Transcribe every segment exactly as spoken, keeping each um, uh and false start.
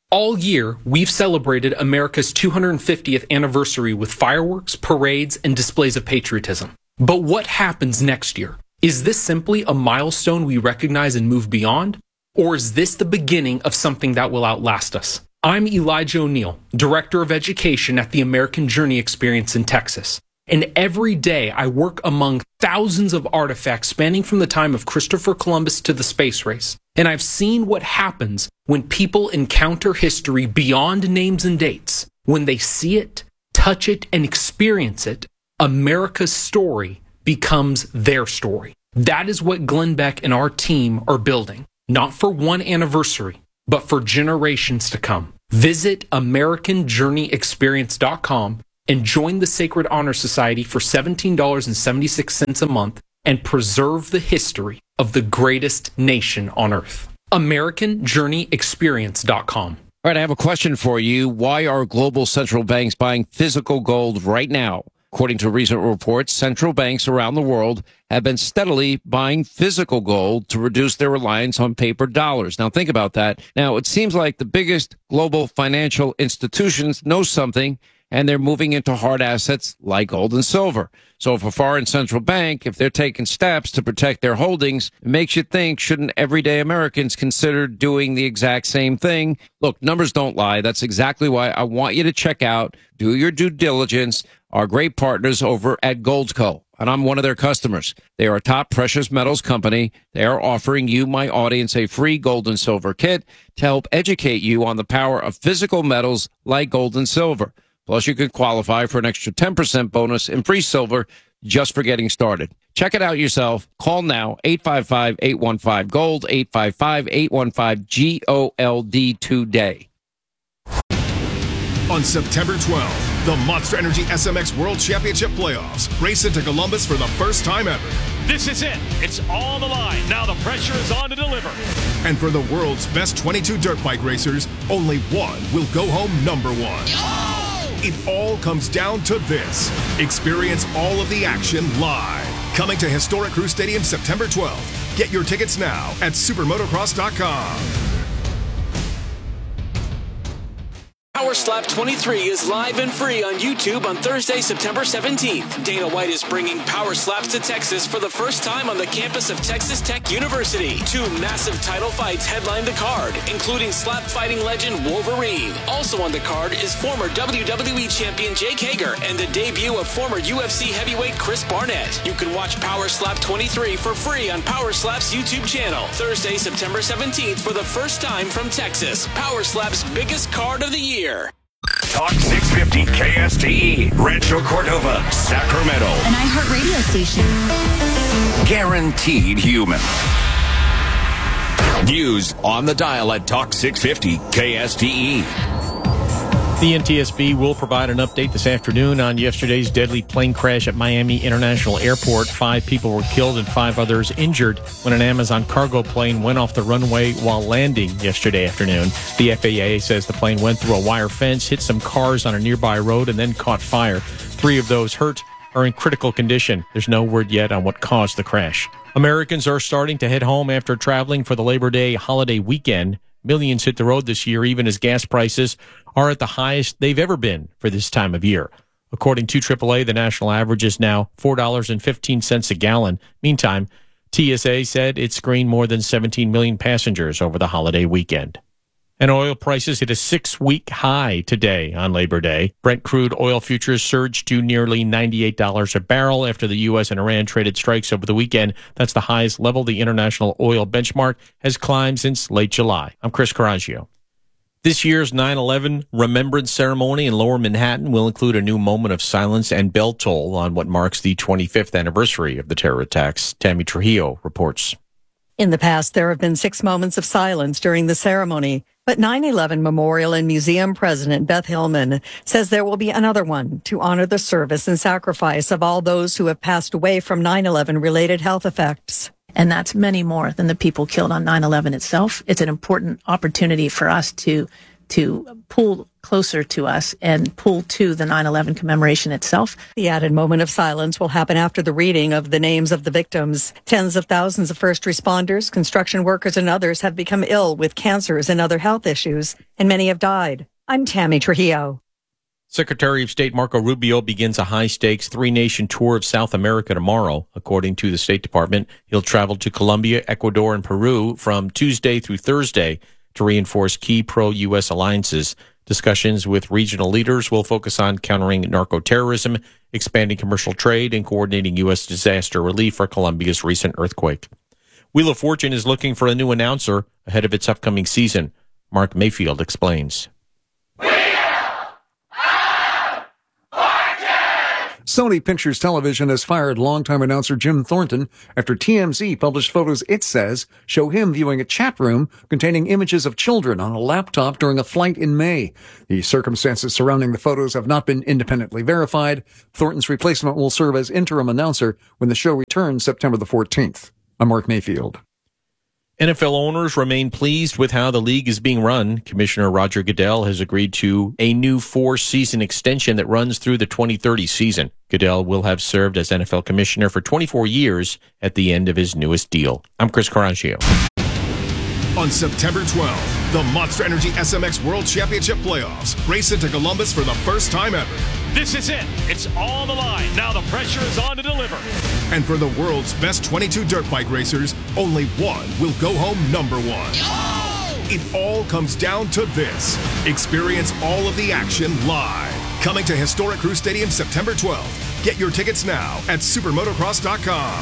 All year, we've celebrated America's two hundred fiftieth anniversary with fireworks, parades, and displays of patriotism. But what happens next year? Is this simply a milestone we recognize and move beyond? Or is this the beginning of something that will outlast us? I'm Elijah O'Neill, Director of Education at the American Journey Experience in Texas. And every day I work among thousands of artifacts spanning from the time of Christopher Columbus to the space race. And I've seen what happens when people encounter history beyond names and dates. When they see it, touch it, and experience it, America's story becomes their story. That is what Glenn Beck and our team are building, not for one anniversary, but for generations to come. Visit American Journey Experience dot com and join the Sacred Honor Society for seventeen dollars and seventy-six cents a month and preserve the history of the greatest nation on earth. American Journey Experience dot com. All right, I have a question for you. Why are global central banks buying physical gold right now? According to recent reports, central banks around the world have been steadily buying physical gold to reduce their reliance on paper dollars. Now, think about that. Now, it seems like the biggest global financial institutions know something, and they're moving into hard assets like gold and silver. So if a foreign central bank, if they're taking steps to protect their holdings, it makes you think, shouldn't everyday Americans consider doing the exact same thing? Look, numbers don't lie. That's exactly why I want you to check out, do your due diligence, our great partners over at Goldco. And I'm one of their customers. They are a top precious metals company. They are offering you, my audience, a free gold and silver kit to help educate you on the power of physical metals like gold and silver. Plus, you could qualify for an extra ten percent bonus in free silver just for getting started. Check it out yourself. Call now, eight five five, eight one five, GOLD, eight five five, eight one five, G O L D today. On September twelfth, the Monster Energy S M X World Championship Playoffs race into Columbus for the first time ever. This is it. It's on the line. Now the pressure is on to deliver. And for the world's best twenty-two dirt bike racers, only one will go home number one. Oh! It all comes down to this. Experience all of the action live. Coming to historic Crew Stadium September twelfth. Get your tickets now at supermotocross dot com. Power Slap twenty-three is live and free on YouTube on Thursday, September seventeenth. Dana White is bringing Power Slaps to Texas for the first time on the campus of Texas Tech University. Two massive title fights headline the card, including slap fighting legend Wolverine. Also on the card is former W W E champion Jake Hager and the debut of former U F C heavyweight Chris Barnett. You can watch Power Slap twenty-three for free on Power Slap's YouTube channel. Thursday, September seventeenth for the first time from Texas. Power Slap's biggest card of the year. Talk six fifty K S T E, Rancho Cordova, Sacramento. An iHeart radio station. Guaranteed human. News on the dial at Talk six fifty K S T E. The N T S B will provide an update this afternoon on yesterday's deadly plane crash at Miami International Airport. Five people were killed and five others injured when an Amazon cargo plane went off the runway while landing yesterday afternoon. The F A A says the plane went through a wire fence, hit some cars on a nearby road, and then caught fire. Three of those hurt are in critical condition. There's no word yet on what caused the crash. Americans are starting to head home after traveling for the Labor Day holiday weekend. Millions hit the road this year, even as gas prices are at the highest they've ever been for this time of year. According to triple A, the national average is now four dollars and fifteen cents a gallon. Meantime, T S A said it screened more than seventeen million passengers over the holiday weekend. And oil prices hit a six-week high today on Labor Day. Brent crude oil futures surged to nearly ninety-eight dollars a barrel after the U S and Iran traded strikes over the weekend. That's the highest level the international oil benchmark has climbed since late July. I'm Chris Coraggio. This year's nine eleven Remembrance Ceremony in Lower Manhattan will include a new moment of silence and bell toll on what marks the twenty-fifth anniversary of the terror attacks. Tammy Trujillo reports. In the past, there have been six moments of silence during the ceremony, but nine eleven Memorial and Museum President Beth Hillman says there will be another one to honor the service and sacrifice of all those who have passed away from nine eleven related health effects. And that's many more than the people killed on nine eleven itself. It's an important opportunity for us to to pull closer to us and pull to the nine eleven commemoration itself. The added moment of silence will happen after the reading of the names of the victims. Tens of thousands of first responders, construction workers, and others have become ill with cancers and other health issues, and many have died. I'm Tammy Trujillo. Secretary of State Marco Rubio begins a high-stakes three-nation tour of South America tomorrow. According to the State Department, he'll travel to Colombia, Ecuador, and Peru from Tuesday through Thursday to reinforce key pro-U S alliances. Discussions with regional leaders will focus on countering narco-terrorism, expanding commercial trade, and coordinating U S disaster relief for Colombia's recent earthquake. Wheel of Fortune is looking for a new announcer ahead of its upcoming season. Mark Mayfield explains. Sony Pictures Television has fired longtime announcer Jim Thornton after T M Z published photos it says show him viewing a chat room containing images of children on a laptop during a flight in May. The circumstances surrounding the photos have not been independently verified. Thornton's replacement will serve as interim announcer when the show returns September the fourteenth. I'm Mark Mayfield. N F L owners remain pleased with how the league is being run. Commissioner Roger Goodell has agreed to a new four-season extension that runs through the twenty thirty season. Goodell will have served as N F L commissioner for twenty-four years at the end of his newest deal. I'm Chris Caraccio. On September twelfth, the Monster Energy S M X World Championship Playoffs race into Columbus for the first time ever. This is it. It's on the line. Now the pressure is on to deliver. And for the world's best twenty-two dirt bike racers, only one will go home number one. Oh! It all comes down to this. Experience all of the action live. Coming to historic Crew Stadium September twelfth. Get your tickets now at supermotocross dot com.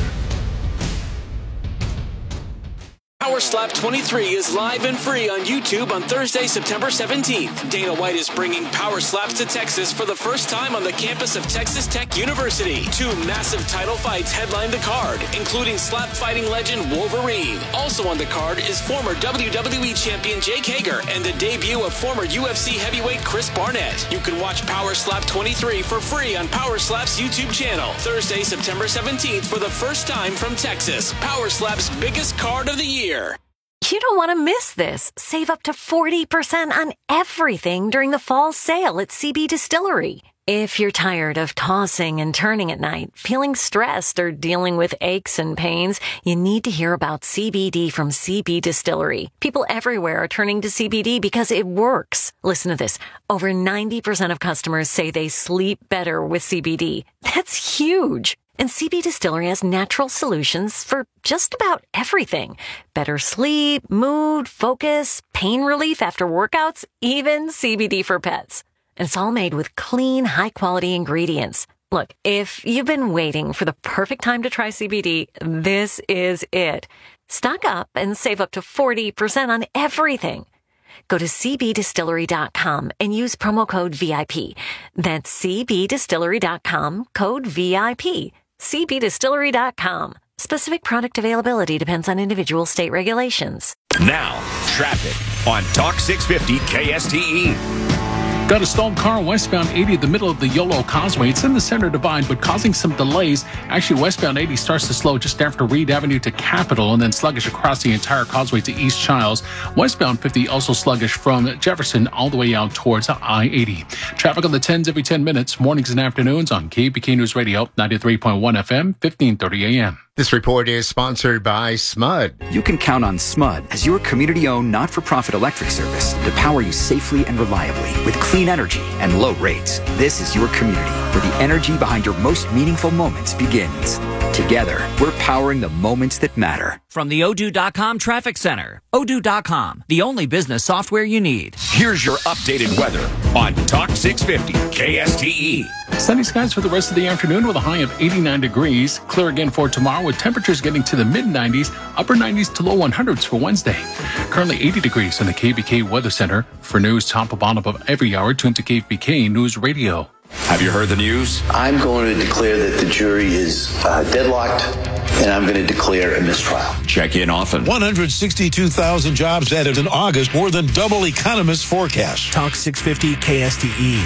Power Slap twenty-three is live and free on YouTube on Thursday, September seventeenth. Dana White is bringing Power Slaps to Texas for the first time on the campus of Texas Tech University. Two massive title fights headline the card, including slap fighting legend Wolverine. Also on the card is former W W E champion Jake Hager and the debut of former U F C heavyweight Chris Barnett. You can watch Power Slap twenty-three for free on Power Slap's YouTube channel. Thursday, September seventeenth for the first time from Texas. Power Slap's biggest card of the year. You don't want to miss this. Save up to forty percent on everything during the fall sale at C B Distillery. If you're tired of tossing and turning at night, feeling stressed, or dealing with aches and pains, you need to hear about C B D from C B Distillery. People everywhere are turning to C B D because it works. Listen to this. Over ninety percent of customers say they sleep better with C B D. That's huge. And C B Distillery has natural solutions for just about everything. Better sleep, mood, focus, pain relief after workouts, even C B D for pets. And it's all made with clean, high-quality ingredients. Look, if you've been waiting for the perfect time to try C B D, this is it. Stock up and save up to forty percent on everything. Go to c b distillery dot com and use promo code V I P. That's c b distillery dot com, code V I P. c b distillery dot com. Specific product availability depends on individual state regulations. Now, traffic on Talk six fifty K S T E. Got a stalled car westbound eighty at the middle of the Yolo Causeway. It's in the center divide, but causing some delays. Actually, westbound eighty starts to slow just after Reed Avenue to Capitol, and then sluggish across the entire causeway to East Childs. Westbound fifty also sluggish from Jefferson all the way out towards I eighty. Traffic on the tens every ten minutes, mornings and afternoons on K B K News Radio, ninety-three point one F M, fifteen thirty A M. This report is sponsored by S M U D. You can count on S M U D as your community-owned, not-for-profit electric service to power you safely and reliably with clean energy and low rates. This is your community, where the energy behind your most meaningful moments begins. Together, we're powering the moments that matter. From the Odoo dot com Traffic Center, Odoo dot com, the only business software you need. Here's your updated weather on Talk six fifty K S T E. Sunny skies for the rest of the afternoon with a high of eighty-nine degrees. Clear again for tomorrow with temperatures getting to the mid nineties, upper nineties to low hundreds for Wednesday. Currently eighty degrees in the K B K Weather Center. For news top of bottom of every hour, tune to K B K News Radio. Have you heard the news? I'm going to declare that the jury is uh, deadlocked, and I'm going to declare a mistrial. Check in often. one hundred sixty-two thousand jobs added in August, more than double economists' forecast. Talk six fifty K S T E.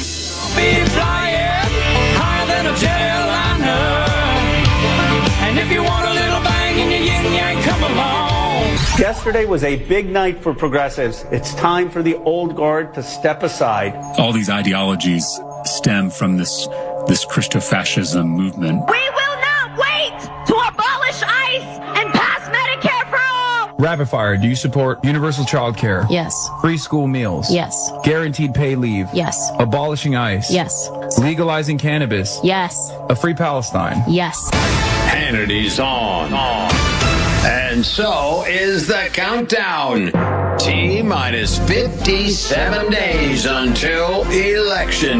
Be flying higher than a jetliner. And if you want a little bang in your yin yang, come along. Yesterday was a big night for progressives. It's time for the old guard to step aside. All these ideologies stem from this this Christofascism movement. We will not wait to abolish ICE and pass Medicare for all. Rapid fire. Do you support universal child care? Yes. Free school meals? Yes. Guaranteed pay leave? Yes. Abolishing ICE? Yes. Legalizing cannabis? Yes. A free Palestine? Yes. Hannity's on. on. And so is the countdown. T minus fifty-seven days until election